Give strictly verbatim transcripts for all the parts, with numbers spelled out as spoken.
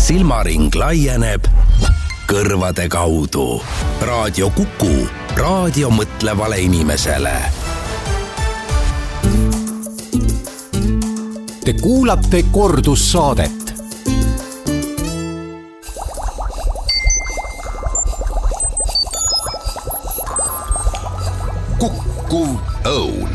silmaring laieneb kõrvade kaudu. Raadio Kuku, raadio mõtlevale inimesele. Te kuulate kordussaadet. Kuku Õun.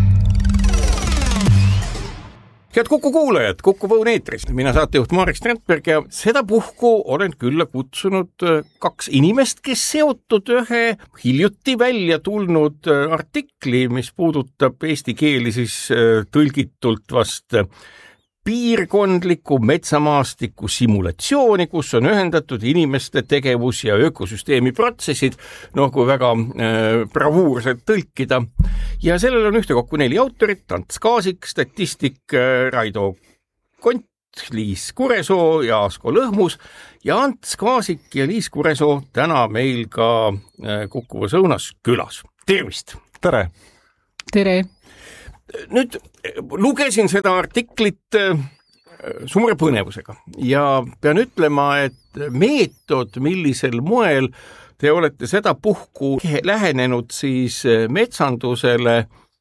Head Kuku kuulajad, Kuku Õun eetris. Mina saatejuht Marek Strandberg ja seda puhku olen külla kutsunud kaks inimest, kes seotud ühe hiljuti välja tulnud artikli, mis puudutab eesti keeli siis tõlgitult vast piirkondliku metsamaastiku simulatsiooni, kus on ühendatud inimeste tegevus ja ökosüsteemi protsessid, noh kui väga äh, bravuurselt tõlkida. Ja sellel on ühtekokku neli autorit, Ants Kaasik, statistik äh, Raido Kont, Liis Kuresoo ja Asko Lõhmus. Ja Ants Kaasik ja Liis Kuresoo täna meil ka äh, Kukuvas Õunas külas. Tervist! Tere! Tere! Nüüd lugesin seda artiklit suure põnevusega ja pean ütlema, et meetod, millisel moel te olete seda puhku lähenenud siis metsandusele,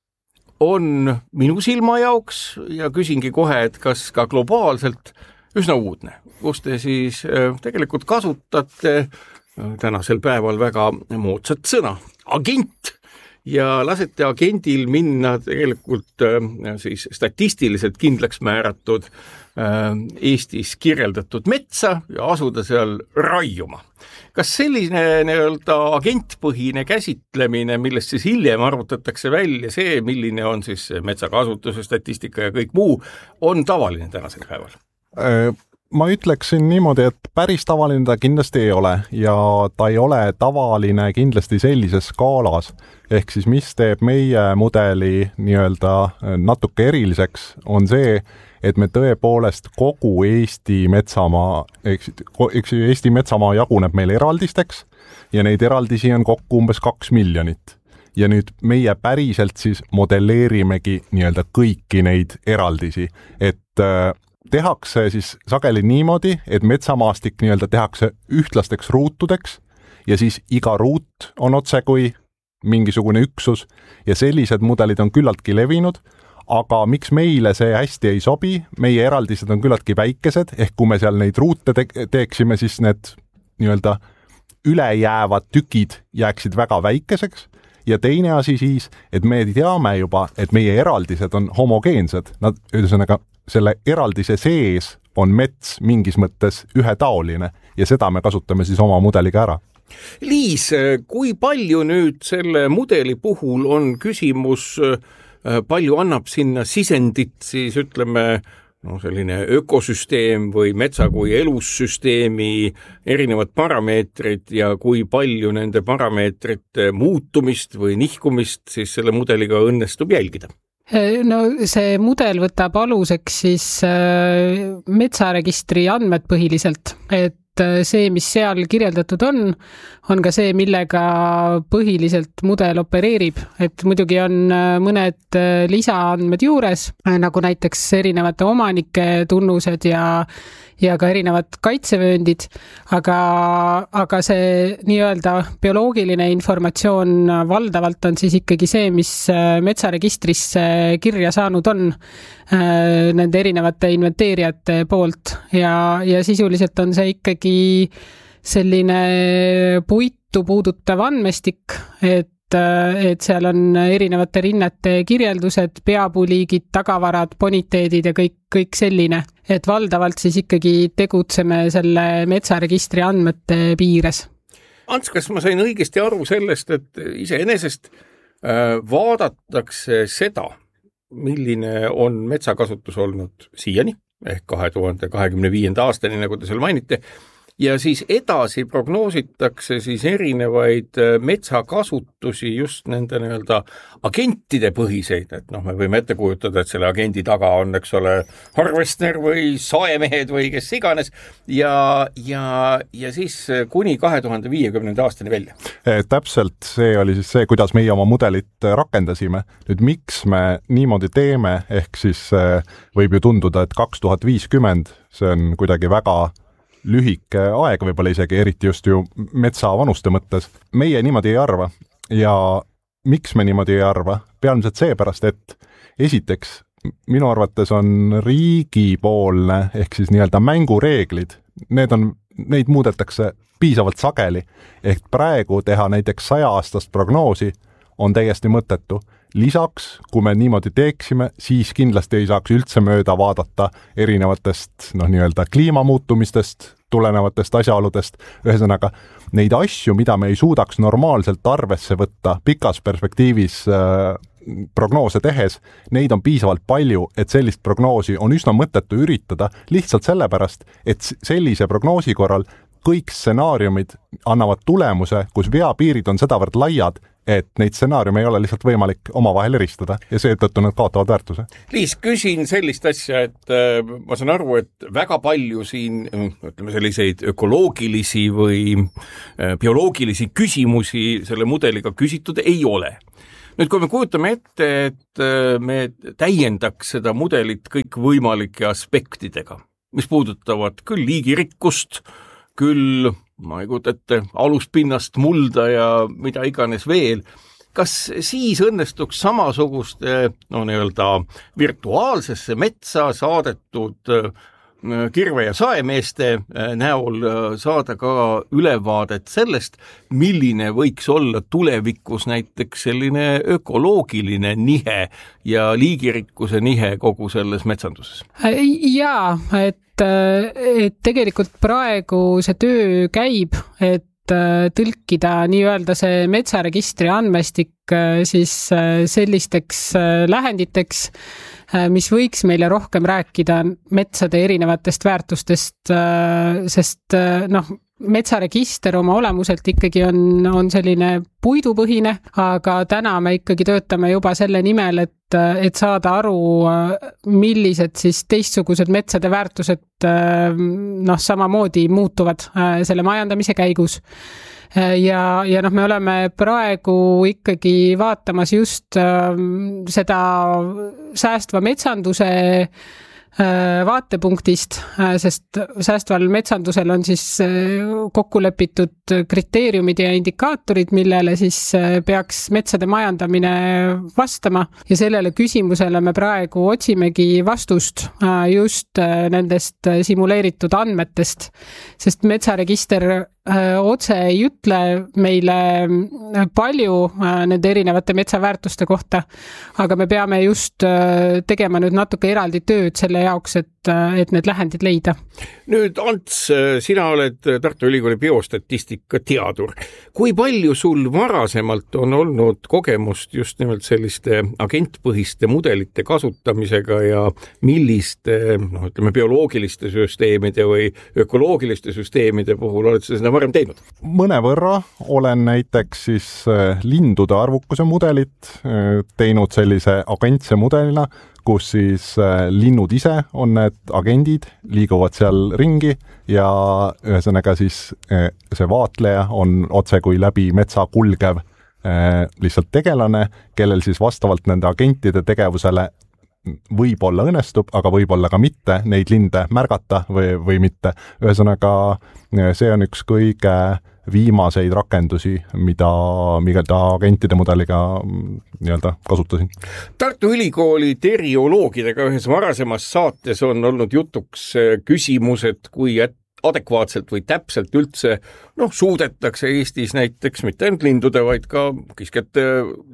on minu silma jaoks ja küsingi kohe, et kas ka globaalselt üsna uudne, kus te siis tegelikult kasutate tänasel päeval väga moodsat sõna, agent. Ja lasete agendil minna tegelikult äh, siis statistiliselt kindlaks määratud äh, Eestis kirjeldatud metsa ja asuda seal raiuma. Kas selline nii-öelda agentpõhine käsitlemine, millest siis hiljem arvutatakse välja see, milline on siis metsakasutuse statistika ja kõik muu, on tavaline tänasel päeval? Äh... Ma ütleksin niimoodi, et päris tavaline ta kindlasti ei ole ja ta ei ole tavaline kindlasti sellises skaalas. Ehk siis mis teeb meie mudeli nii-öelda natuke eriliseks on see, et me tõepoolest kogu Eesti metsamaa, eks, eks Eesti metsamaa jaguneb meil eraldisteks ja neid eraldisi on kokku umbes kaks miljonit. Ja nüüd meie päriselt siis modelleerimegi nii-öelda kõiki neid eraldisi, et tehakse siis sageli niimoodi, et metsamaastik nii-öelda tehakse ühtlasteks ruutudeks ja siis iga ruut on otse kui mingisugune üksus ja sellised mudelid on küllaltki levinud, aga miks meile see hästi ei sobi, meie eraldised on küllaltki väikesed, ehk kui me seal neid ruute te- teeksime, siis need nii-öelda ülejäävad tükid jääksid väga väikeseks ja teine asi siis, et me teame juba, et meie eraldised on homogeensed, nad ühesõnaga selle eraldise sees on mets mingis mõttes ühetaoline ja seda me kasutame siis oma mudeliga ära. Liis, kui palju nüüd selle mudeli puhul on küsimus, palju annab sinna sisendit siis ütleme no selline ökosüsteem või metsa kui elussüsteemi erinevad parameetrid ja kui palju nende parameetrite muutumist või nihkumist siis selle mudeliga õnnestub jälgida? No see mudel võtab aluseks siis metsaregistri andmed põhiliselt, et see, mis seal kirjeldatud on, on ka see, millega põhiliselt mudel opereerib, et muidugi on mõned lisaandmed juures, nagu näiteks erinevate omanike tunnused ja ja ka erinevad kaitsevööndid, aga, aga see nii-öelda bioloogiline informatsioon valdavalt on siis ikkagi see, mis metsaregistrisse kirja saanud on nende erinevate inventeerijate poolt ja, ja sisuliselt on see ikkagi selline puitu puudutav andmestik, et et seal on erinevate rinnete kirjeldused, peapuuliigid, tagavarad, boniteedid ja kõik, kõik selline, et valdavalt siis ikkagi tegutseme selle metsaregistri andmete piires. Ants, kas ma sain õigesti aru sellest, et iseenesest äh, vaadatakse seda, milline on metsakasutus olnud siiani, ehk kahe tuhande kahekümne viienda aastani, nagu te seal mainite, ja siis edasi prognoositakse siis erinevaid metsakasutusi just nende nii-öelda agentide põhiseid, et noh, me võime ette kujutada, et selle agendi taga on, eks ole, harvester või saemehed või kes iganes ja, ja, ja siis kuni kahe tuhande viiekümnenda aastani välja. Täpselt see oli siis see, kuidas meie oma mudelit rakendasime. Nüüd miks me niimoodi teeme, ehk siis võib ju tunduda, et kaks tuhat viiskümmend, see on kuidagi väga lühike aeg võib-olla isegi, eriti just ju metsa vanuste mõttes. Meie niimoodi ei arva ja miks me niimoodi ei arva? Pealmiselt seepärast, et esiteks minu arvates on riigipoolne ehk siis nii-öelda mängureeglid, need on, neid muudetakse piisavalt sageli, ehk praegu teha näiteks saja-aastast prognoosi on täiesti mõttetu. Lisaks, kui me niimoodi teeksime, siis kindlasti ei saaks üldse mööda vaadata erinevatest noh, nii-öelda kliimamuutumistest, tulenevatest asjaoludest, ühesõnaga neid asju, mida me ei suudaks normaalselt arvesse võtta pikas perspektiivis äh, prognoose tehes, neid on piisavalt palju, et sellist prognoosi on üsna mõttetu üritada lihtsalt sellepärast, et sellise prognoosi korral kõik stsenaariumid annavad tulemuse, kus veapiirid on sedavõrd laiad, et neid stsenaariume ei ole lihtsalt võimalik omavahel eristada ja seetõttu nad kaotavad väärtuse. Liis, küsin sellist asja, et äh, ma saan aru, et väga palju siin ütleme selliseid ökoloogilisi või äh, bioloogilisi küsimusi selle mudeliga küsitud ei ole. Nüüd, kui me kujutame ette, et äh, me täiendaks seda mudelit kõik võimalike aspektidega, mis puudutavad küll liigirikkust, küll, ma ei kujuta ette, aluspinnast, mulda ja mida iganes veel, kas siis õnnestuks samasuguste no, nii-öelda virtuaalsesse metsa saadetud kirve- ja saemeeste näol saada ka ülevaadet sellest, milline võiks olla tulevikus näiteks selline ökoloogiline nihe ja liigirikkuse nihe kogu selles metsanduses? Jaa, et et tegelikult praegu see töö käib, et tõlkida nii-öelda see metsaregistri andmestik siis sellisteks lähenditeks, mis võiks meile rohkem rääkida metsade erinevatest väärtustest, sest noh, metsaregister oma olemuselt ikkagi on, on selline puidupõhine, aga täna me ikkagi töötame juba selle nimel, et, et saada aru, millised siis teistsugused metsade väärtused noh, samamoodi muutuvad selle majandamise käigus. Ja, ja noh, me oleme praegu ikkagi vaatamas just seda säästva metsanduse vaatepunktist, sest säästval metsandusel on siis kokku lepitud kriteeriumid ja indikaatorid, millele siis peaks metsade majandamine vastama ja sellele küsimusele me praegu otsimegi vastust just nendest simuleeritud andmetest, sest metsaregister otse ei ütle meile palju nende erinevate metsaväärtuste kohta, aga me peame just tegema nüüd natuke eraldi tööd selle jaoks, et, et need lähendid leida. Nüüd, Ants, sina oled Tartu Ülikooli biostatistika teadur. Kui palju sul varasemalt on olnud kogemust just nimelt selliste agentpõhiste mudelite kasutamisega ja milliste, noh, ütleme, bioloogiliste süsteemide või ökoloogiliste süsteemide puhul oled sa seda varem teinud? Mõnevõrra olen näiteks siis lindude arvukuse mudelit teinud sellise agentse mudelina, kus siis linnud ise on need agendid, liiguvad seal ringi ja ühesõnaga siis see vaatleja on otse kui läbi metsa kulgev lihtsalt tegelane, kellel siis vastavalt nende agentide tegevusele võib-olla õnnestub, aga võib-olla ka mitte neid linde märgata või, või mitte. Ühesõnaga, see on üks kõige viimaseid rakendusi, mida, mida agentide mudeliga nii-öelda kasutasin. Tartu Ülikooli terioloogidega ühes varasemas saates on olnud jutuks küsimus, et kui adekvaatselt või täpselt üldse noh, suudetakse Eestis näiteks mitte ainult lindude, vaid ka kiskjate,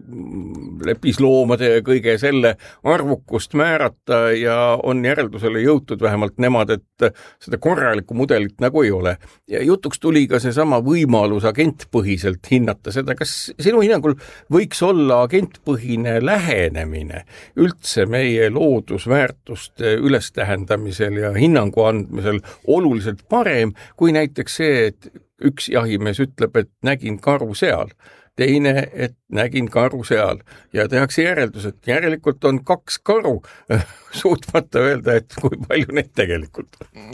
lepisloomade ja kõige selle arvukust määrata ja on järeldusele jõutud vähemalt nemad, et seda korralikku mudelit nagu ei ole. Ja jutuks tuli ka seesama võimalus agentpõhiselt hinnata seda, kas sinu hinnangul võiks olla agentpõhine lähenemine üldse meie loodusväärtuste ülestähendamisel ja hinnangu andmisel oluliselt parem kui näiteks see, et üks jahimees ütleb, et nägin karu seal, teine, et nägin karu seal ja tehakse järeldus, et järelikult on kaks karu, suutmata öelda, et kui palju neid tegelikult.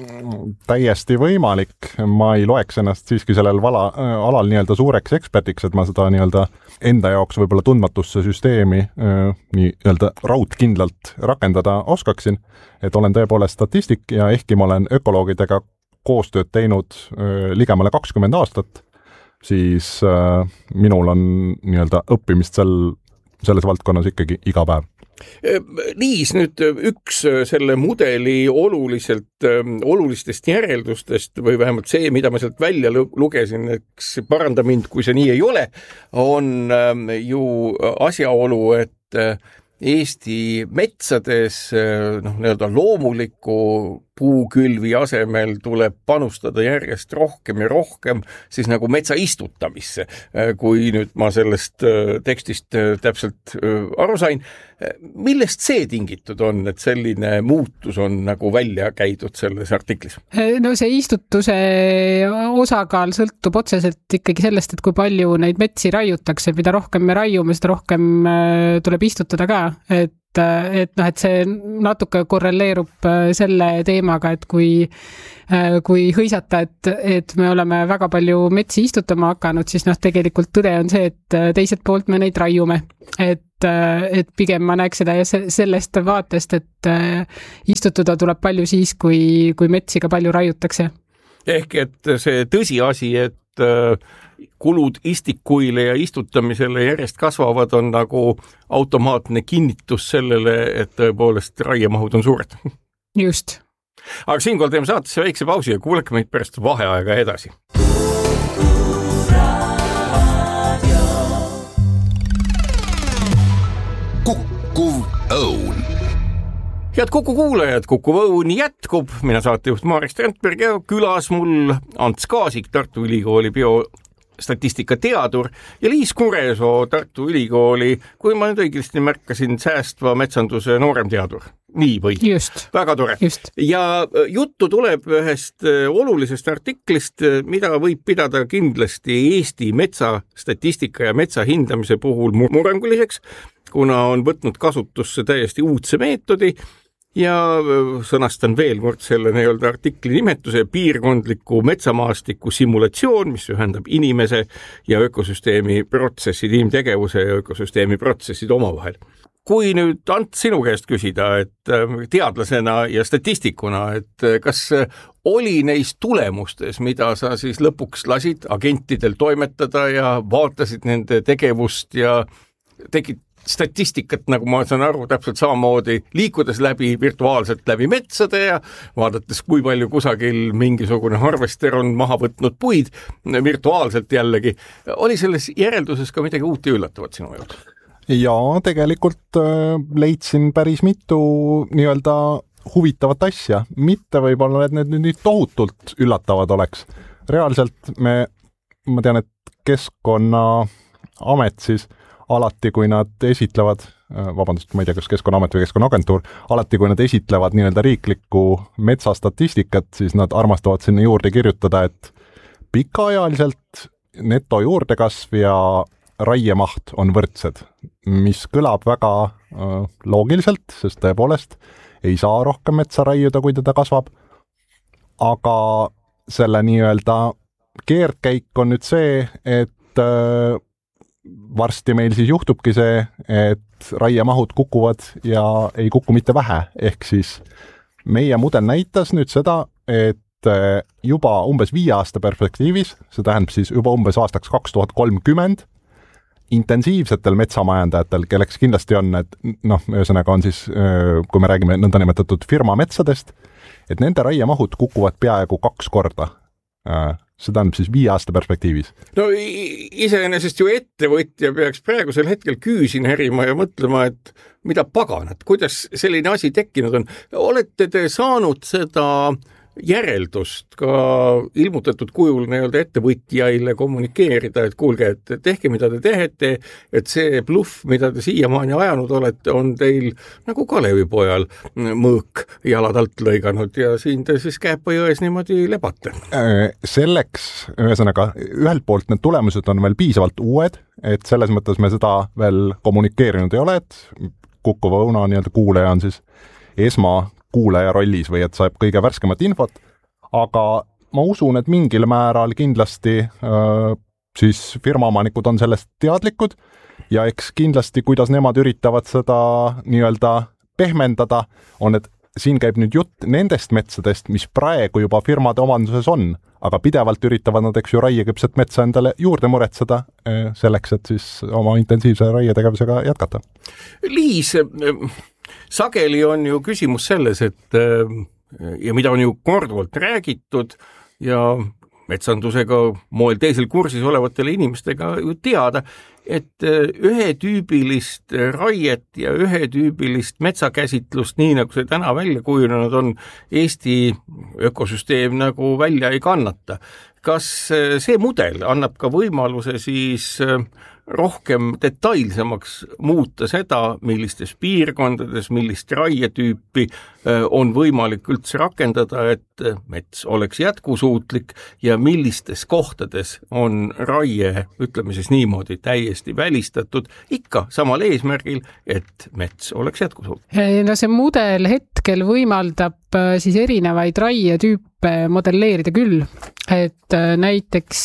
Täiesti võimalik, ma ei loeks ennast siiski sellel vala, alal nii-öelda suureks ekspertiks, et ma seda nii-öelda enda jaoks võib-olla tundmatusse süsteemi nii-öelda raudkindlalt rakendada oskaksin, et olen tõepoolest statistik ja ehkki ma olen ökoloogidega koostööd teinud ligemale kakskümmend aastat, siis minul on nii-öelda õppimist sel, selles valdkonnas ikkagi iga päev. Liis, nüüd üks selle mudeli oluliselt, olulistest järeldustest või vähemalt see, mida ma sealt välja lugesin, eks paranda mind, kui see nii ei ole, on ju asjaolu, et Eesti metsades noh, nii-öelda loomuliku puukülvi asemel tuleb panustada järjest rohkem ja rohkem siis nagu metsa istutamisse, kui nüüd ma sellest tekstist täpselt aru sain. Millest see tingitud on, et selline muutus on nagu välja käidud selles artiklis? No see istutuse osakaal sõltub otseselt ikkagi sellest, et kui palju neid metsi raiutakse, mida rohkem me raiume, seda rohkem tuleb istutada ka, et et noh, et see natuke korreleerub selle teemaga, et kui, kui hõisata, et, et me oleme väga palju metsi istutama hakanud, siis noh, tegelikult tõde on see, et teiselt poolt me neid raiume. Et, et pigem ma näeks seda sellest vaatest, et istutada tuleb palju siis, kui, kui metsi ka palju raiutakse. Ehk et see tõsiasi, et kulud istikuile ja istutamisele järjest kasvavad, on nagu automaatne kinnitus sellele, et tõepoolest raiemahud on suured. Just. Aga siinkohal teeme saatesse väikse pausi ja kuulake meid pärast vaheaega edasi. Kukkuv õun. Head Kuku kuulajad, Kukkuv õun jätkub. Mina saatejuht Maarik Strandberg ja külas mul Ants Kaasik, Tartu Ülikooli biostatistika teadur ja Liis Kuresoo, Tartu Ülikooli, kui ma nüüd õigesti märkasin, säästva metsanduse nooremteadur. Nii või? Just. Väga tore. Just. Ja juttu tuleb ühest olulisest artiklist, mida võib pidada kindlasti Eesti metsastatistika ja metsa hindamise puhul murranguliseks, kuna on võtnud kasutusse täiesti uudse meetodi ja sõnastan veel kord selle nii-öelda artikli nimetuse piirkondliku metsamaastiku simulatsioon, mis ühendab inimese ja ökosüsteemi protsessid, inimtegevuse ja ökosüsteemi protsessid omavahel. Kui nüüd Ants sinu käest küsida, et teadlasena ja statistikuna, et kas oli neis tulemustes, mida sa siis lõpuks lasid agentidel toimetada ja vaatasid nende tegevust ja tegid statistikat, nagu ma saan aru, täpselt samamoodi liikudes läbi virtuaalselt läbi metsade ja vaadates, kui palju kusagil mingisugune harvester on maha võtnud puid virtuaalselt jällegi. Oli selles järelduses ka midagi uut ja üllatavat sinu jaoks? Ja tegelikult leidsin päris mitu nii-öelda huvitavat asja. Mitte võib-olla, et need nüüd tohutult üllatavad oleks. Reaalselt me, ma tean, et Keskkonnaamet siis alati, kui nad esitlevad, vabandust, ma ei tea, kas Keskkonnaamet või Keskkonnaagentuur, alati, kui nad esitlevad nii-öelda riiklikku metsastatistikat, siis nad armastavad sinna juurde kirjutada, et pikaajaliselt neto juurdekasv ja raiemaht on võrdsed, mis kõlab väga äh, loogiliselt, sest tõepoolest ei saa rohkem metsa raiuda, kui teda kasvab, aga selle nii-öelda keerdkäik on nüüd see, et äh, varsti meil siis juhtubki see, et raiemahud kukuvad ja ei kuku mitte vähe, ehk siis meie mudel näitas nüüd seda, et juba umbes viie aasta perspektiivis, see tähendab siis juba umbes aastaks kaks tuhat kolmkümmend, intensiivsetel metsamajandajatel, kelleks kindlasti on, et noh, ühesõnaga on siis, kui me räägime nõndanimetatud firma metsadest, et nende raiemahud kukuvad peaaegu kaks korda. Seda on siis viie aasta perspektiivis. No iseenesest ju ettevõtja peaks praegusel hetkel küüsi närima ja mõtlema, et mida paganat, kuidas selline asi tekkinud on. Olete te saanud seda järeldust ka ilmutatud kujul nii-öelda ettevõtjaile kommunikeerida, et kuulge, et tehke, mida te tehete, et see bluff, mida te siiamaani ajanud olete, on teil nagu Kalevipojal mõõk jalad alt lõiganud ja siin te siis Kääpa jões niimoodi lebate. Selleks, ühesõnaga, ühelt poolt need tulemused on veel piisavalt uued, et selles mõttes me seda veel kommunikeerinud ei ole, et Kukkuva õuna nii-öelda kuulaja on siis esma kuulaja rollis või et saab kõige värskemat infot, aga ma usun, et mingil määral kindlasti äh, siis firmaomanikud on sellest teadlikud ja eks kindlasti, kuidas nemad üritavad seda nii-öelda pehmendada, on, et siin käib nüüd jutt nendest metsadest, mis praegu juba firmade omanduses on, aga pidevalt üritavad nad, eks ju, raieküpset metsa endale juurde muretseda selleks, et siis oma intensiivse raietegevusega jätkata. Liis, sageli on ju küsimus selles, et ja mida on ju korduvalt räägitud ja metsandusega moel teisel kursis olevatele inimestega ju teada, et ühetüübilist raiet ja ühetüübilist metsakäsitlust, nii nagu see täna välja kujunenud on, Eesti ökosüsteem nagu välja ei kannata. Kas see mudel annab ka võimaluse siis rohkem detailsemaks muuta seda, millistes piirkondades, millist raietüüpi on võimalik üldse rakendada, et mets oleks jätkusuutlik ja millistes kohtades on raie, ütleme siis niimoodi, täiesti välistatud, ikka samal eesmärgil, et mets oleks jätkusuutlik. No see mudel hetkel võimaldab siis erinevaid raietüüpe modelleerida küll, et näiteks,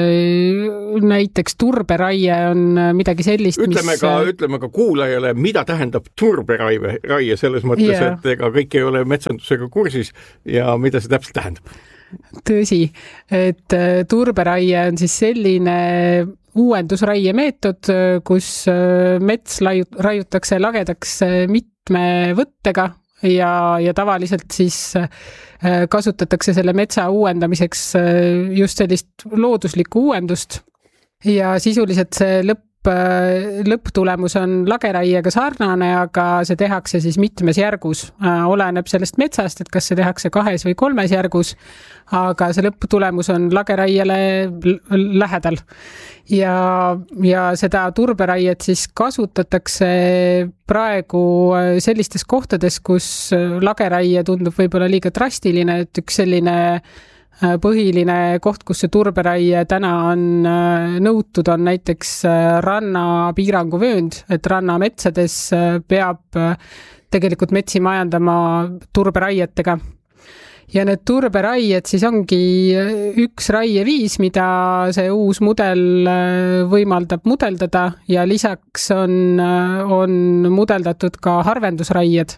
näiteks turberaie on midagi sellist, ütleme mis... ka, ütleme ka kuulajale, mida tähendab turberaie raie selles mõttes, yeah. et ega kõik ei ole metsandusega kursis ja mida see täpselt tähendab? Tõsi, et turberaie on siis selline uuendusraie meetod, kus mets raiutakse lagedaks mitme võttega ja, ja tavaliselt siis kasutatakse selle metsa uuendamiseks just sellist looduslikku uuendust ja sisuliselt see lõpp lõpptulemus on lageraiega sarnane, aga see tehakse siis mitmes järgus. Oleneb sellest metsast, et kas see tehakse kahes või kolmes järgus, aga see lõpptulemus on lageraiele lähedal. Ja, ja seda turberaiet siis kasutatakse praegu sellistes kohtades, kus lageraie tundub võib-olla liiga drastiline, et üks selline põhiline koht, kus see turberaie täna on nõutud, on näiteks rannapiiranguvöönd, et rannametsades peab tegelikult metsi majandama turberaietega. Ja need turberaied siis ongi üks raieviis, mida see uus mudel võimaldab mudeldada ja lisaks on, on mudeldatud ka harvendusraied.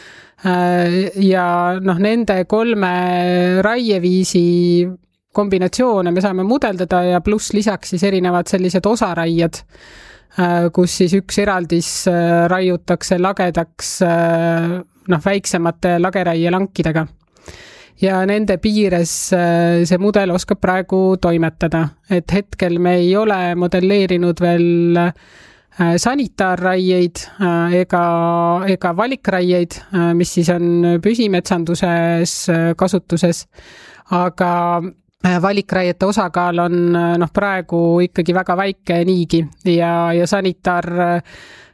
Ja noh, nende kolme raieviisi kombinatsioone me saame mudeldada ja pluss lisaks siis erinevad sellised osaraied, kus siis üks eraldis raiutakse lagedaks noh, väiksemate lageraielankidega. Ja nende piires see mudel oskab praegu toimetada, et hetkel me ei ole modelleerinud veel sanitaarraieid ega, ega valikraieid, mis siis on püsimetsanduses kasutuses, aga valikraiete osakaal on noh, praegu ikkagi väga väike niigi ja, ja sanitaarraied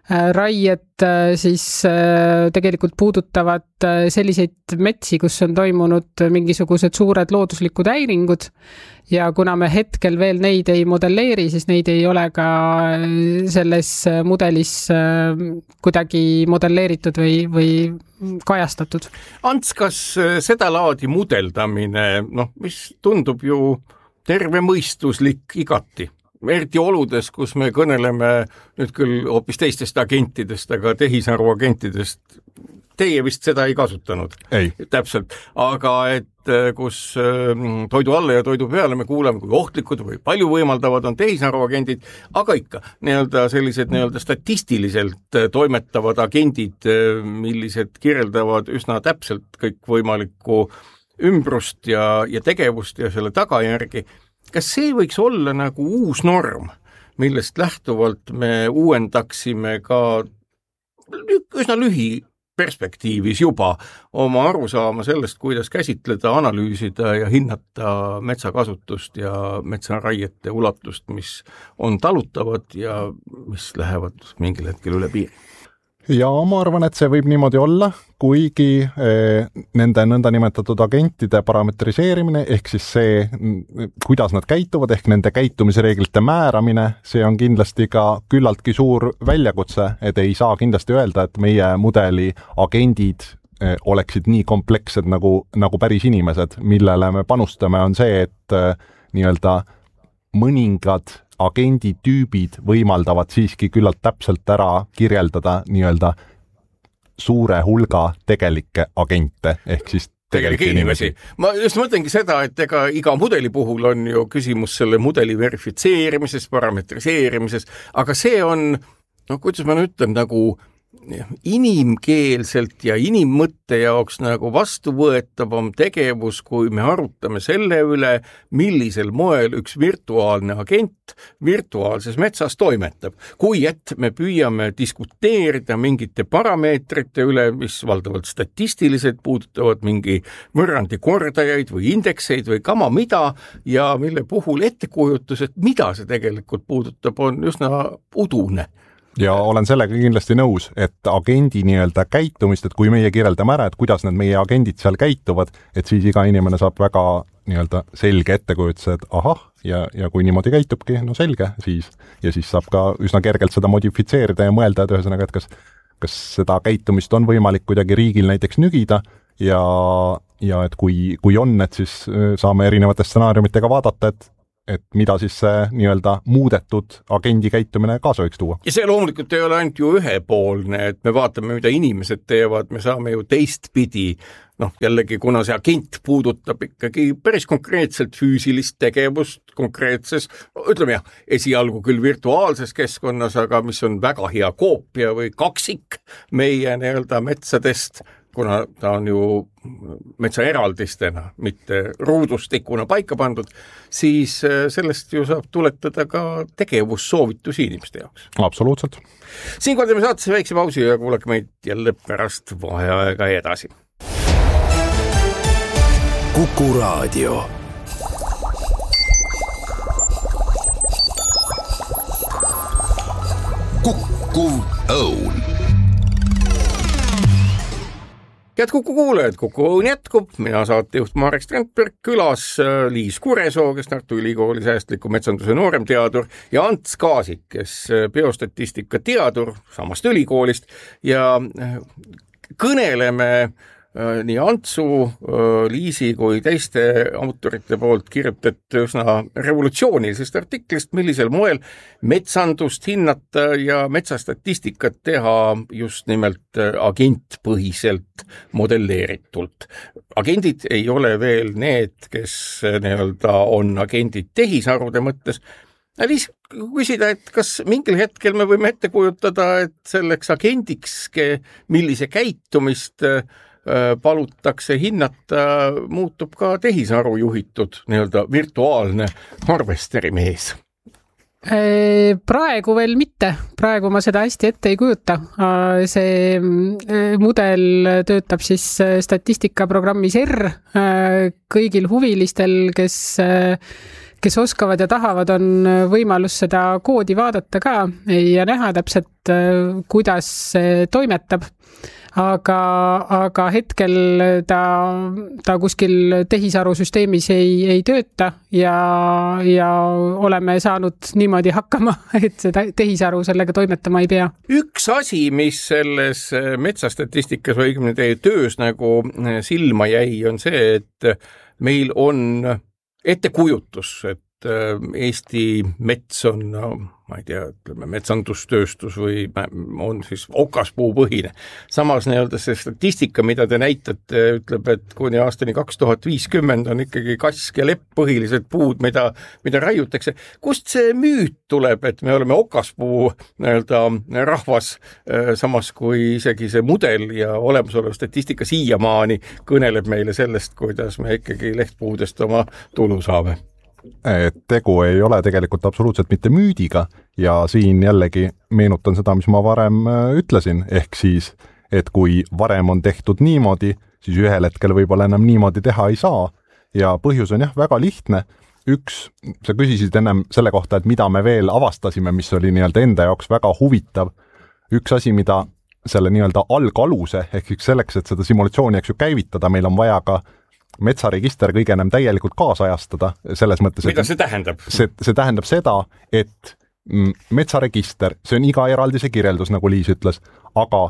siis tegelikult puudutavad selliseid metsi, kus on toimunud mingisugused suured looduslikud häiringud ja kuna me hetkel veel neid ei modelleeri, siis neid ei ole ka selles mudelis kuidagi modelleeritud või, või kajastatud. Ants, kas seda laadi mudeldamine, noh, mis tundub ju tervemõistuslik igati, eriti oludes, kus me kõneleme nüüd küll hoopis teistest agentidest, aga tehisaru agentidest, teie vist seda ei kasutanud. Ei. Täpselt, aga et kus toidu alla ja toidu peale me kuuleme, kui ohtlikud või palju võimaldavad on tehisaru agendid, aga ikka nii-öelda sellised nii-öelda statistiliselt toimetavad agendid, millised kirjeldavad üsna täpselt kõik võimalikku ümbrust ja, ja tegevust ja selle tagajärgi. Kas see võiks olla nagu uus norm, millest lähtuvalt me uuendaksime ka üsna lühi perspektiivis juba oma arusaama sellest, kuidas käsitleda, analüüsida ja hinnata metsakasutust ja metsaraiete ulatust, mis on talutavad ja mis lähevad mingil hetkel üle piiri. Ja ma arvan, et see võib niimoodi olla, kuigi eh, nende nõndanimetatud agentide parametriseerimine, ehk siis see, kuidas nad käituvad, ehk nende käitumisreeglite määramine, see on kindlasti ka küllaltki suur väljakutse, et ei saa kindlasti öelda, et meie mudeli agendid eh, oleksid nii komplekssed nagu, nagu päris inimesed, millele me panustame, on see, et eh, nii-öelda mõningad agenditüübid võimaldavad siiski küllalt täpselt ära kirjeldada nii-öelda suure hulga tegelikke agente, ehk siis tegelike inimesi. Ma just mõtlengi seda, et ega iga mudeli puhul on ju küsimus selle mudeli verifitseerimises, parametriseerimises, aga see on, no kuidas ma nüüd ütlen, nagu inimkeelselt ja inimmõtte jaoks nagu vastuvõetavam tegevus, kui me arutame selle üle, millisel moel üks virtuaalne agent virtuaalses metsas toimetab. Kui et me püüame diskuteerida mingite parameetrite üle, mis valdavalt statistiliselt puudutavad mingi võrrandi kordajaid või indekseid või kama mida, ja mille puhul ettekujutus, et mida see tegelikult puudutab, on üsna udune. Ja olen sellega kindlasti nõus, et agendi nii-öelda käitumist, et kui meie kirjeldame ära, et kuidas need meie agendid seal käituvad, et siis iga inimene saab väga nii-öelda selge ettekujutuse, et ahah, ja, ja kui niimoodi käitubki, no selge, siis ja siis saab ka üsna kergelt seda modifitseerida ja mõelda, et ühesõnaga, et kas, kas seda käitumist on võimalik kuidagi riigil näiteks nügida ja, ja et kui, kui on, et siis saame erinevate stsenaariumitega vaadata, et et mida siis see nii-öelda muudetud agendi käitumine kaasa võiks tuua. Ja see loomulikult ei ole ainult ju ühepoolne, et me vaatame, mida inimesed teevad, me saame ju teistpidi, noh jällegi, kuna see agent puudutab ikkagi päris konkreetselt füüsilist tegevust konkreetses, ütleme jah, esialgu küll virtuaalses keskkonnas, aga mis on väga hea koopia või kaksik meie nii-öelda metsadest, kuna ta on ju metsaeraldistena, mitte ruudustikuna paika pandud, siis sellest ju saab tuletada ka tegevussoovitusi inimeste jaoks. Absoluutselt. Siinkohal teeme saatesse väikse pausi ja kuulake meid jälle pärast vaheaega edasi. Kuku Raadio. Kuku Õun. Head Kuku kuulajad, Kuku Õun jätkub, mina saatejuht Marek Strandberg, külas Liis Kuresoo, kes Tartu Ülikooli säästliku metsanduse nooremteadur, ja Ants Kaasik, kes biostatistika teadur samast ülikoolist, ja kõneleme nii Antsu, Liisi kui teiste autorite poolt kirjutatud üsna revolutsioonilisest artiklist, millisel moel metsandust hinnata ja metsastatistikat teha just nimelt agentpõhiselt modelleeritult. Agendid ei ole veel need, kes nii-öelda on agendid tehisarude mõttes. Liis, küsida, et kas mingil hetkel me võime ette kujutada, et selleks agendiks, millise käitumist palutakse hinnata, muutub ka tehisaru juhitud nii-öelda virtuaalne harvesteri mees? Praegu veel mitte. Praegu ma seda hästi ette ei kujuta. See mudel töötab siis statistikaprogrammis R kõigil huvilistel, kes kes oskavad ja tahavad, on võimalus seda koodi vaadata ka ja näha täpselt, kuidas see toimetab. Aga, aga hetkel ta, ta kuskil tehisaru süsteemis ei, ei tööta ja, ja oleme saanud niimoodi hakkama, et seda tehisaru sellega toimetama ei pea. Üks asi, mis selles metsastatistikas või õigemini teie töös nagu silma jäi, on see, et meil on ettekujutus, et Eesti mets on, no, ma ei tea, ütleme, metsandustööstus või on siis okaspuu põhine. Samas nii-öelda see statistika, mida te näitate, ütleb, et kuni aastani kaks tuhat viiskümmend on ikkagi kask ja lepp põhilised puud, mida, mida raiutakse. Kust see müüt tuleb, et me oleme okaspuu nii-öelda rahvas, samas kui isegi see mudel ja olemasolev statistika siiamaani kõneleb meile sellest, kuidas me ikkagi lehtpuudest oma tulu saame? Et tegu ei ole tegelikult absoluutselt mitte müüdiga ja siin jällegi meenutan seda, mis ma varem ütlesin, ehk siis, et kui varem on tehtud niimoodi, siis ühel hetkel võib-olla enam niimoodi teha ei saa ja põhjus on jah väga lihtne. Üks, sa küsisid ennem selle kohta, et mida me veel avastasime, mis oli nii-öelda enda jaoks väga huvitav. Üks asi, mida selle nii-öelda algaluse, ehk selleks, et seda simulatsiooni eks ju käivitada, meil on vaja ka metsaregister kõige enam täielikult kaasajastada selles mõttes, mida see tähendab? See, see tähendab seda, et metsaregister, see on iga eraldise kirjeldus, nagu Liis ütles, aga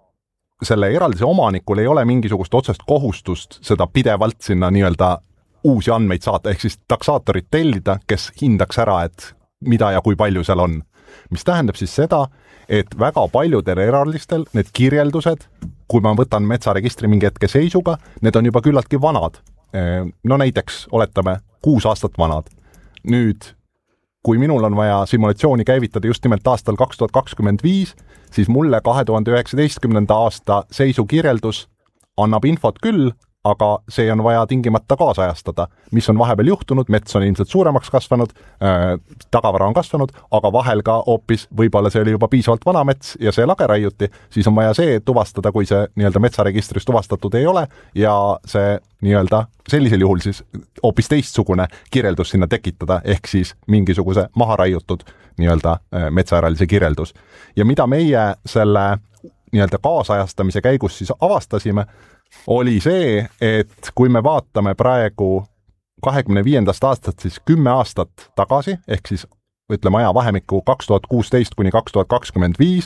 selle eraldise omanikul ei ole mingisugust otsest kohustust seda pidevalt sinna nii-öelda uusi andmeid saata, ehk siis taksaatorit tellida, kes hindaks ära, et mida ja kui palju seal on. Mis tähendab siis seda, et väga paljudel eraldistel need kirjeldused, kui ma võtan metsaregistri mingi hetke seisuga, need on juba küllaltki vanad. No näiteks oletame kuus aastat vanad. Nüüd, kui minul on vaja simulatsiooni käivitada just nimelt aastal kaks tuhat kakskümmend viis, siis mulle kahe tuhande üheksateistkümnenda aasta seisukirjeldus annab infot küll, aga see on vaja tingimata kaasajastada. Mis on vahepeal juhtunud, mets on ilmselt suuremaks kasvanud, äh, tagavara on kasvanud, aga vahel ka hoopis võib-olla see oli juba piisavalt vana mets ja see lage raiuti, siis on vaja see tuvastada, kui see nii-öelda metsaregistris tuvastatud ei ole ja see nii-öelda sellisel juhul siis hoopis teistsugune kirjeldus sinna tekitada, ehk siis mingisuguse maha raiutud nii-öelda metsaeraldise kirjeldus. Ja mida meie selle nii-öelda kaasajastamise käigus siis avastasime, oli see, et kui me vaatame praegu kahekümne viiendast aastat siis kümme aastat tagasi, ehk siis ütleme aja vahemikku kaks tuhat kuusteist kuni kaks tuhat kakskümmend viis,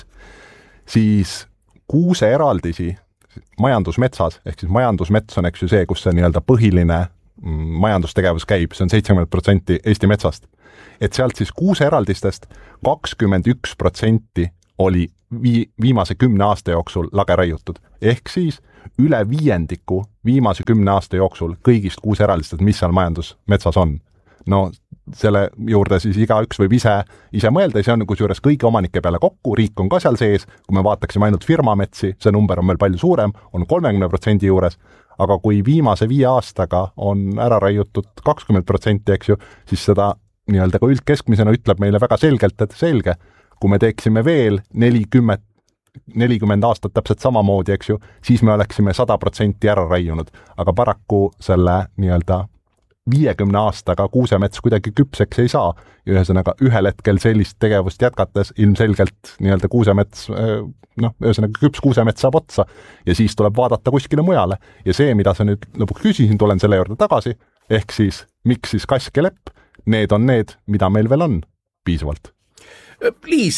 siis kuuse eraldisi majandusmetsas, ehk siis majandusmets on eks ju see, kus see nii-öelda põhiline majandustegevus käib, see on seitsekümmend protsenti Eesti metsast. Et sealt siis kuuse eraldistest kakskümmend üks protsenti oli vii, viimase kümne aasta jooksul lage raiutud. Ehk siis üle viiendiku viimase kümne aasta jooksul kõigist kuuse eraldistest, mis seal majandusmetsas on. No selle juurde siis igaüks võib ise, ise mõelda, see on kusjuures kõigi omanike peale kokku, riik on ka seal sees, kui me vaataksime ainult firmametsi, see number on meil palju suurem, on kolmekümne protsendi juures, aga kui viimase viie aastaga on ära raiutud kakskümmend protsenti, eks ju, siis seda nii-öelda ka üldkeskmisena ütleb meile väga selgelt, et selge, kui me teeksime veel nelikümmend, nelikümmend aastat täpselt samamoodi, eks ju, siis me oleksime sada protsenti ära raiunud, aga paraku selle nii-öelda viiekümne aastaga kuusemets kuidagi küpseks ei saa. Ühesõnaga ühel hetkel sellist tegevust jätkates ilmselgelt nii-öelda kuusemets, noh, ühesõnaga küps kuusemets saab otsa ja siis tuleb vaadata kuskile mujale. Ja see, mida sa nüüd lõpuks küsisin, tulen selle juurde tagasi, ehk siis miks siis kask ja lepp, need on need, mida meil veel on piisavalt. Liis,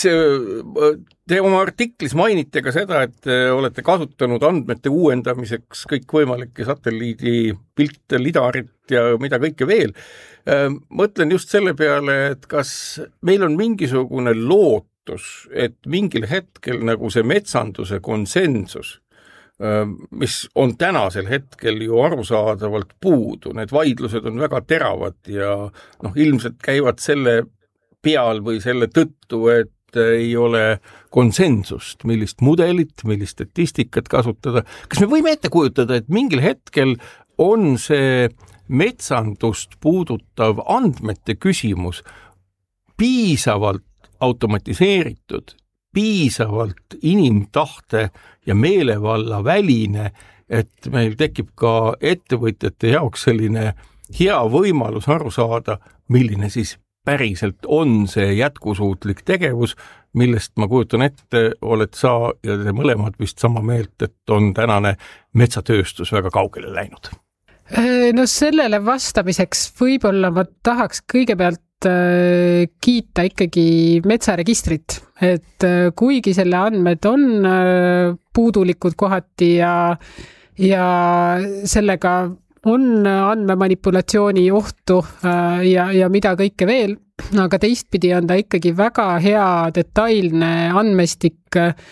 te oma artiklis mainite ka seda, et olete kasutanud andmete uuendamiseks kõikvõimalikke satelliidi pilte, lidarit ja mida kõike veel. Mõtlen just selle peale, et kas meil on mingisugune lootus, et mingil hetkel nagu see metsanduse konsensus, mis on tänasel hetkel ju arusaadavalt puudu, need vaidlused on väga teravad ja noh, ilmselt käivad selle peal või selle tõttu, et ei ole konsensust, millist mudelit, millist statistikat kasutada. Kas me võime ette kujutada, et mingil hetkel on see metsandust puudutav andmete küsimus piisavalt automatiseeritud, piisavalt inimtahte ja meelevalla väline, et meil tekib ka ettevõtjate jaoks selline hea võimalus aru saada, milline siis päriselt on see jätkusuutlik tegevus, millest ma kujutan ette, oled sa ja te mõlemad vist sama meelt, et on tänane metsatööstus väga kaugele läinud. No sellele vastamiseks võib-olla ma tahaks kõigepealt kiita ikkagi metsaregistrit, et kuigi selle andmed on puudulikud kohati ja, ja sellega on andmemanipulatsiooni ohtu ja, ja mida kõike veel, aga teistpidi on ta ikkagi väga hea detailne andmestik,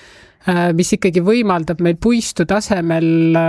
mis ikkagi võimaldab meil puistu tasemel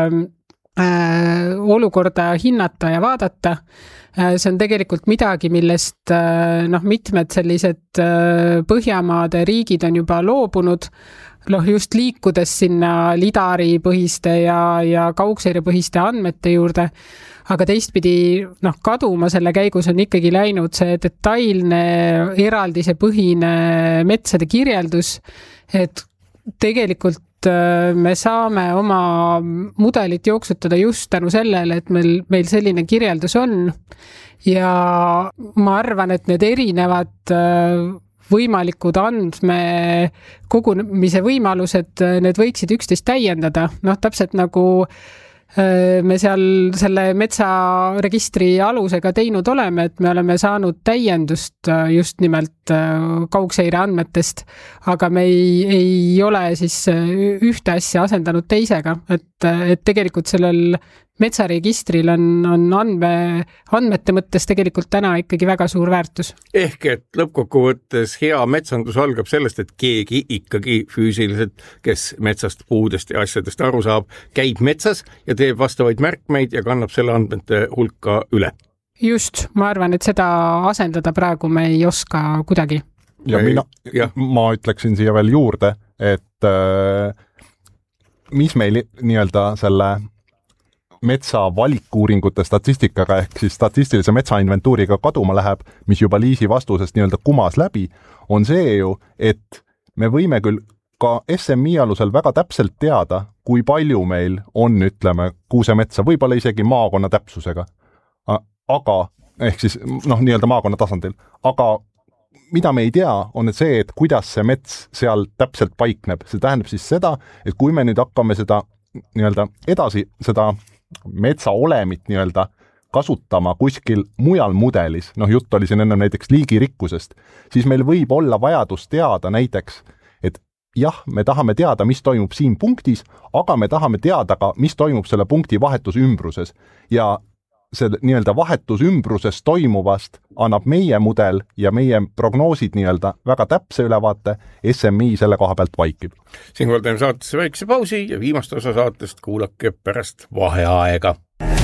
olukorda hinnata ja vaadata. See on tegelikult midagi, millest noh, mitmed sellised Põhjamaade riigid on juba loobunud, noh, just liikudes sinna lidari põhiste ja, ja kaugseire põhiste andmete juurde, aga teistpidi noh, kaduma selle käigus on ikkagi läinud see detailne eraldise põhine metsade kirjeldus, et tegelikult me saame oma mudelit jooksutada just tänu sellele, et meil, meil selline kirjeldus on ja ma arvan, et need erinevad võimalikud andme kogunemise võimalused, need võiksid üksteist täiendada. Noh, täpselt nagu me seal selle metsaregistri alusega teinud oleme, et me oleme saanud täiendust just nimelt kaugseire andmetest, aga me ei, ei ole siis ühte asja asendanud teisega, et, et tegelikult sellel metsaregistril on, on andme, andmete mõttes tegelikult täna ikkagi väga suur väärtus. Ehk et lõppkokkuvõttes hea metsandus algab sellest, et keegi ikkagi füüsiliselt, kes metsast, puudest ja asjadest aru saab, käib metsas ja teeb vastavaid märkmeid ja kannab selle andmete hulka üle. Just, ma arvan, et seda asendada praegu me ei oska kuidagi. Ja mina, ja. ma ütleksin siia veel juurde, et äh, mis meil nii-öelda selle metsa valikuuringute statistikaga ehk siis statistilise metsainventuuriga kaduma läheb, mis juba Liisi vastusest nii-öelda kumas läbi, on see ju, et me võime küll ka S M I alusel väga täpselt teada, kui palju meil on, ütleme, kuusemetsa, võib-olla isegi maakonna täpsusega, aga, ehk siis noh, nii-öelda maakonna tasandil, aga mida me ei tea, on et see, et kuidas see mets seal täpselt paikneb. See tähendab siis seda, et kui me nüüd hakkame seda nii-öelda edasi, seda metsa olemit nii-öelda kasutama kuskil mujal mudelis, noh jutt oli siin enne näiteks liigirikkusest, siis meil võib olla vajadus teada näiteks, et jah, me tahame teada, mis toimub siin punktis, aga me tahame teada ka, mis toimub selle punkti vahetusymbruses ja see nii-öelda vahetusymbruses toimuvast annab meie mudel ja meie prognoosid nii-öelda väga täpse ülevaate, S M I selle koha pealt vaikib. Siinkohal teeme saatesse väikse pausi ja viimast osa saatest kuulake pärast vaheaega.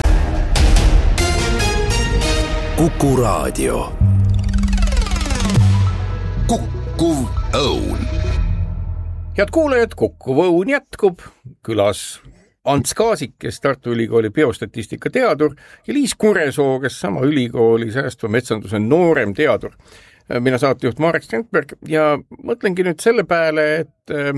Kuku Raadio. Kukkuv õun. Head kuulajad, Kukkuv õun jätkub. Külas Ants Kaasik, kes Tartu Ülikooli biostatistika teadur ja Liis Kuresoo, kes sama ülikooli säästva metsanduse noorem teadur. Mina saatejuht Marek Strandberg ja mõtlengi nüüd selle peale, et äh,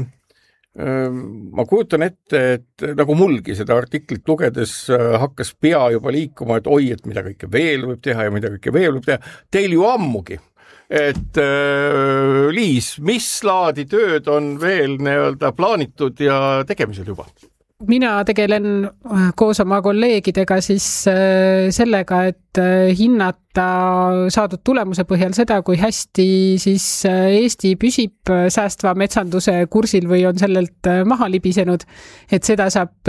ma kujutan ette, et nagu mulgi seda artiklit lugedes äh, hakkas pea juba liikuma, et oi, et mida kõike veel võib teha ja mida kõike veel võib teha. Teil ju ammugi. Et äh, Liis, mis laadi tööd on veel nii-öelda plaanitud ja tegemisel juba? Mina tegelen koos oma kolleegidega siis sellega, et hinnata saadud tulemuse põhjal seda, kui hästi siis Eesti püsib säästva metsanduse kursil või on sellelt maha libisenud, et seda saab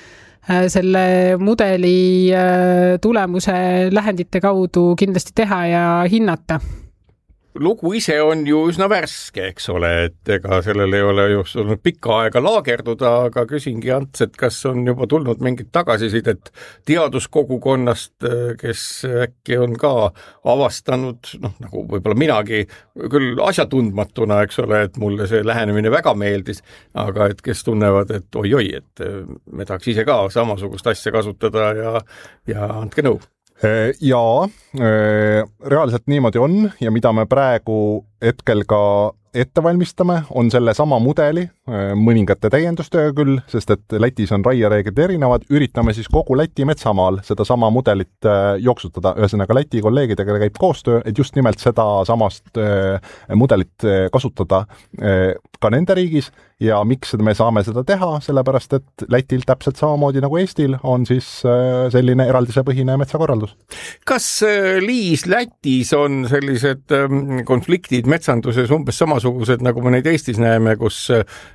selle mudeli tulemuse lähendite kaudu kindlasti teha ja hinnata. Lugu ise on ju üsna värske, eks ole, et ega sellel ei ole just olnud pikka aega laagerduda, aga küsingi Ants, et kas on juba tulnud mingid tagasisidet teaduskogukonnast, kes äkki on ka avastanud, noh, nagu võib-olla minagi, küll asjatundmatuna, eks ole, et mulle see lähenemine väga meeldis, aga et kes tunnevad, et oi-oi, et me tahaks ise ka samasugust asja kasutada ja, ja andke nõu. Jaa, reaalselt niimoodi on ja mida me praegu hetkel ka ette valmistame, on selle sama mudeli, mõningate täiendustöö küll, sest et Lätis on raiereeglid erinevad, üritame siis kogu Läti metsamaal seda sama mudelit jooksutada, ühesõnaga Läti kolleegidega käib koostöö, et just nimelt seda samast mudelit kasutada ka nende riigis ja miks me saame seda teha, sellepärast et Lätil täpselt samamoodi nagu Eestil on siis selline eraldisepõhine metsakorraldus. Kas Liis Lätis on sellised konfliktid metsanduses umbes samasugused, nagu me neid Eestis näeme, kus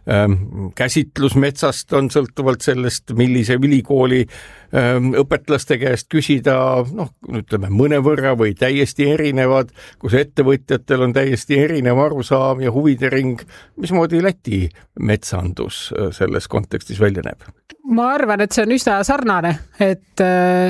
käsitlus metsast on sõltuvalt sellest, millise ülikooli õpetlaste käest küsida, noh, ütleme mõnevõrra või täiesti erinevad, kus ettevõtjatel on täiesti erinev arusaam ja huvide ring. Mismoodi Läti metsandus selles kontekstis välja näeb? Ma arvan, et see on üsna sarnane, et,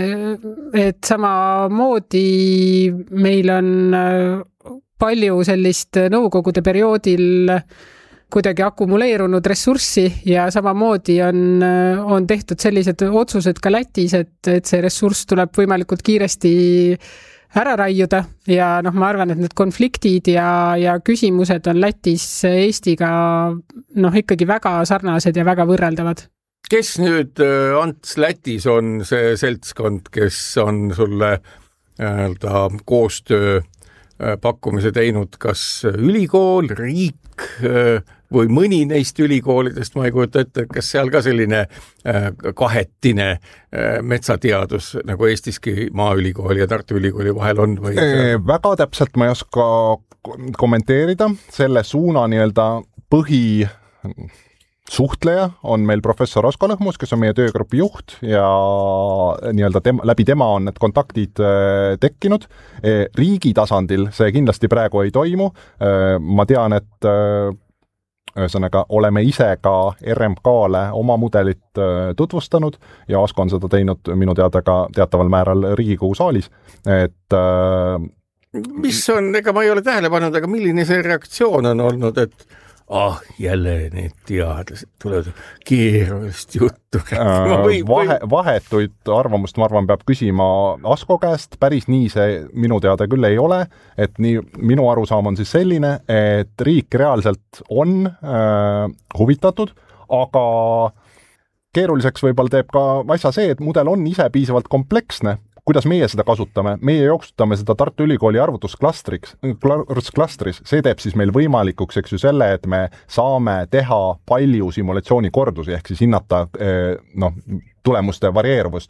et samamoodi meil on palju sellist nõukogude perioodil kuidagi akumuleerunud ressurssi ja samamoodi on, on tehtud sellised otsused ka Lätis, et, et see ressurss tuleb võimalikult kiiresti ära raiuda ja noh, ma arvan, et need konfliktid ja, ja küsimused on Lätis Eestiga noh, ikkagi väga sarnased ja väga võrreldavad. Kes nüüd, Ants, Lätis on see seltskond, kes on sulle öelda, koostöö pakkumise teinud, kas ülikool, riik või mõni neist ülikoolidest, ma ei kujuta ette, kas seal ka selline kahetine metsateadus nagu Eestiski Maaülikooli ja Tartu Ülikooli vahel on? Või? Väga täpselt ma ei oska kommenteerida selle suuna nii-öelda põhi suhtleja on meil professor Asko Lõhmus, kes on meie töögrupi juht ja nii-öelda tema, läbi tema on need kontaktid äh, tekkinud. E, riigi tasandil see kindlasti praegu ei toimu. Äh, ma tean, et äh, ühesõnaga oleme ise ka R M K-le oma mudelit äh, tutvustanud ja Asko on seda teinud minu teada ka teataval määral Riigikogu saalis, et äh, mis on, ega ma ei ole tähele pannud, aga milline see reaktsioon on olnud, et ah, jälle need teadlased tulevad keerulist juttu. Või, Vahe, vahetuid arvamust, ma arvan, peab küsima Asko käest. Päris nii see minu teada küll ei ole, et nii, minu arusaam on siis selline, et riik reaalselt on äh, huvitatud, aga keeruliseks võib-olla teeb ka asja see, et mudel on ise piisavalt kompleksne. Kuidas meie seda kasutame? Meie jooksutame seda Tartu Ülikooli arvutusklastriks, klastris. See teeb siis meil võimalikuks, eks ju, selle, et me saame teha palju simulatsiooni kordusi, ehk siis hinnata no, tulemuste varieeruvust.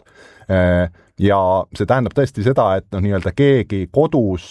Ja see tähendab tõesti seda, et no, nii-öelda keegi kodus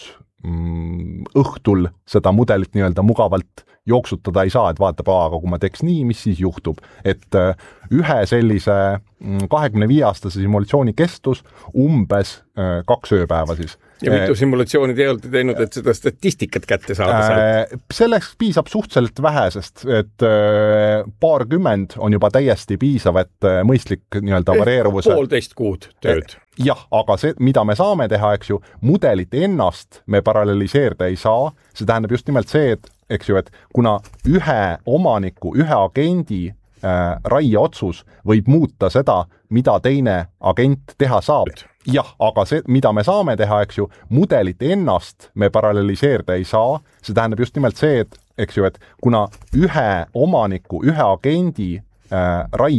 mm, õhtul seda mudelit nii-öelda mugavalt jooksutada ei saa, et vaatab, aga kui ma teeks nii, mis siis juhtub. Et ühe sellise kahekümne viie aastase simulatsiooni kestus umbes kaks ööpäeva siis. Ja mitu simulatsiooni te olete teinud, et seda statistikat kätte saada sealt? Selleks piisab suhteliselt vähesest, et paarkümmend on juba täiesti piisav, et mõistlik nii-öelda varieeruvuse. Poolteist kuud tööd. Jah, aga see, mida me saame teha, eks ju, mudelit ennast me paralleliseerida ei saa. See tähendab just nimelt see, et eks ju, et kuna ühe omaniku, ühe agendi äh, raieotsus võib muuta seda, mida teine agent teha saab. Jah, aga see, mida me saame teha, eks ju, mudelit ennast me paralleliseerida ei saa. See tähendab just nimelt see, et eks ju, et kuna ühe omaniku, ühe agendi äh, raie